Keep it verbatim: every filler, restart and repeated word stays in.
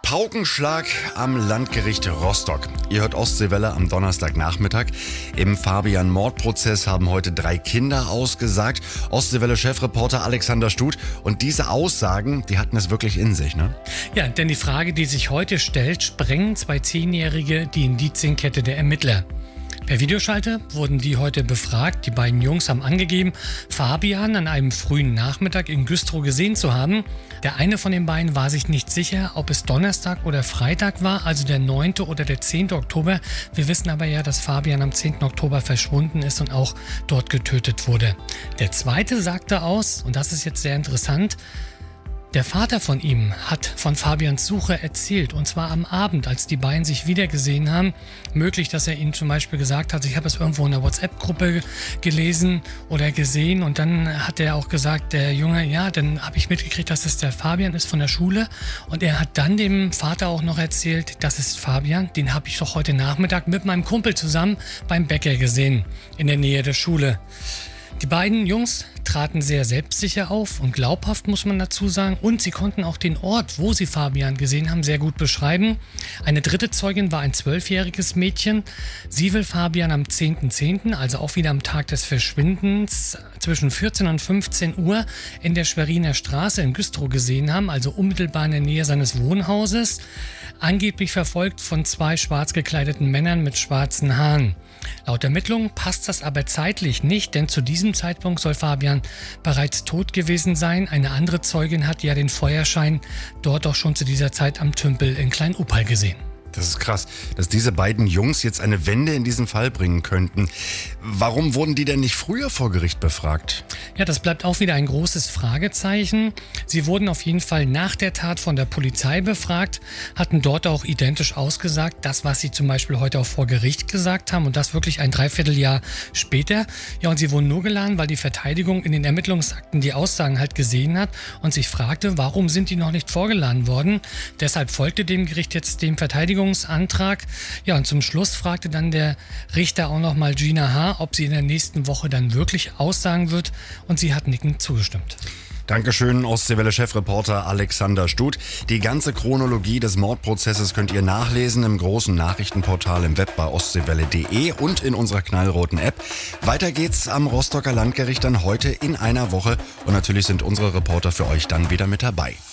Paukenschlag am Landgericht Rostock. Ihr hört Ostseewelle am Donnerstagnachmittag. Im Fabian-Mordprozess haben heute drei Kinder ausgesagt. Ostseewelle-Chefreporter Alexander Stut. Und diese Aussagen, die hatten es wirklich in sich, ne? Ja, denn die Frage, die sich heute stellt, sprengen zwei Zehnjährige die Indizienkette der Ermittler. Per Videoschalte wurden die heute befragt. Die beiden Jungs haben angegeben, Fabian an einem frühen Nachmittag in Güstrow gesehen zu haben. Der eine von den beiden war sich nicht sicher, ob es Donnerstag oder Freitag war, also der neunte oder der zehnte Oktober. Wir wissen aber ja, dass Fabian am zehnten Oktober verschwunden ist und auch dort getötet wurde. Der zweite sagte aus, und das ist jetzt sehr interessant, der Vater von ihm hat von Fabians Suche erzählt, und zwar am Abend, als die beiden sich wiedergesehen haben. Möglich, dass er ihnen zum Beispiel gesagt hat, ich habe es irgendwo in der WhatsApp-Gruppe gelesen oder gesehen, und dann hat er auch gesagt, der Junge, ja, dann habe ich mitgekriegt, dass es der Fabian ist von der Schule, und er hat dann dem Vater auch noch erzählt, das ist Fabian, den habe ich doch heute Nachmittag mit meinem Kumpel zusammen beim Bäcker gesehen, in der Nähe der Schule. Die beiden Jungs traten sehr selbstsicher auf und glaubhaft, muss man dazu sagen, und sie konnten auch den Ort, wo sie Fabian gesehen haben, sehr gut beschreiben. Eine dritte Zeugin war ein zwölfjähriges Mädchen. Sie will Fabian am zehnten zehnten, also auch wieder am Tag des Verschwindens, zwischen vierzehn und fünfzehn Uhr in der Schweriner Straße in Güstrow gesehen haben, also unmittelbar in der Nähe seines Wohnhauses, angeblich verfolgt von zwei schwarz gekleideten Männern mit schwarzen Haaren. Laut Ermittlungen passt das aber zeitlich nicht, denn zu diesem Zeitpunkt soll Fabian bereits tot gewesen sein. Eine andere Zeugin hat ja den Feuerschein dort auch schon zu dieser Zeit am Tümpel in Klein-Oppal gesehen. Das ist krass, dass diese beiden Jungs jetzt eine Wende in diesen Fall bringen könnten. Warum wurden die denn nicht früher vor Gericht befragt? Ja, das bleibt auch wieder ein großes Fragezeichen. Sie wurden auf jeden Fall nach der Tat von der Polizei befragt, hatten dort auch identisch ausgesagt, das, was sie zum Beispiel heute auch vor Gericht gesagt haben, und das wirklich ein Dreivierteljahr später. Ja, und sie wurden nur geladen, weil die Verteidigung in den Ermittlungsakten die Aussagen halt gesehen hat und sich fragte, warum sind die noch nicht vorgeladen worden? Deshalb folgte dem Gericht jetzt dem Verteidigungsantrag. Ja, und zum Schluss fragte dann der Richter auch nochmal Gina H., ob sie in der nächsten Woche dann wirklich aussagen wird, und sie hat nickend zugestimmt. Dankeschön, Ostseewelle-Chefreporter Alexander Stut. Die ganze Chronologie des Mordprozesses könnt ihr nachlesen im großen Nachrichtenportal im Web bei ostseewelle punkt de und in unserer knallroten App. Weiter geht's am Rostocker Landgericht dann heute in einer Woche, und natürlich sind unsere Reporter für euch dann wieder mit dabei.